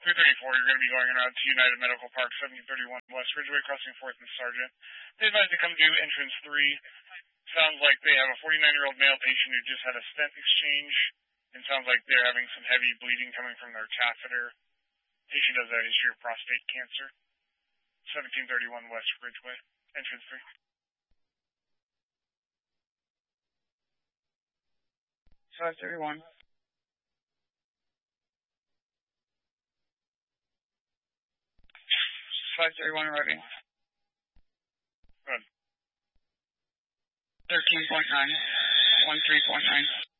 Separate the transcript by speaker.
Speaker 1: 334, you're going to be going around to United Medical Park, 1731 West Ridgeway, crossing 4th and Sargent. They advise to come to entrance 3. Sounds like they have a 49-year-old male patient who just had a stent exchange, and sounds like they're having some heavy bleeding coming from their catheter. Patient has a history of prostate cancer. 1731 West Ridgeway, entrance 3. 531. 531 arriving. Good. 13.9. 13.9.